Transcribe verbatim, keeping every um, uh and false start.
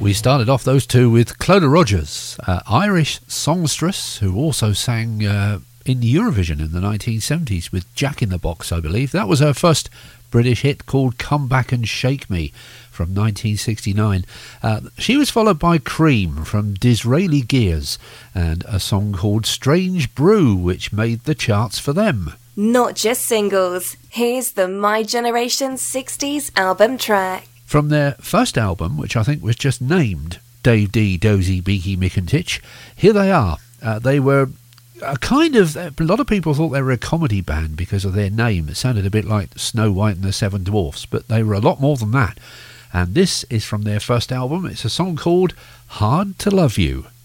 We started off those two with Clodagh Rogers, uh, Irish songstress who also sang uh, in Eurovision in the nineteen seventies with Jack in the Box, I believe. That was her first British hit called Come Back and Shake Me from nineteen sixty-nine. Uh, she was followed by Cream from Disraeli Gears and a song called Strange Brew, which made the charts for them. Not just singles, here's the My Generation sixties album track. From their first album, which I think was just named Dave D, Dozy, Beaky, Mick and Titch, here they are. Uh, they were a kind of, a lot of people thought they were a comedy band because of their name. It sounded a bit like Snow White and the Seven Dwarfs, but they were a lot more than that. And this is from their first album. It's a song called Hard to Love You.